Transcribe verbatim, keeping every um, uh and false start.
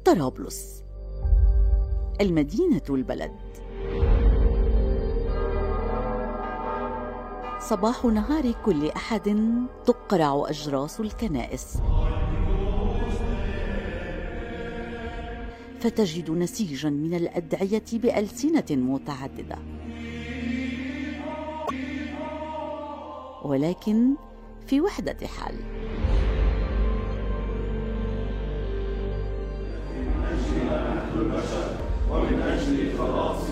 طرابلس، المدينة البلد. صباح نهار كل أحد تقرع أجراس الكنائس، فتجد نسيجا من الأدعية بألسنة متعددة، ولكن في وحدة حال. ومن أجل خلاص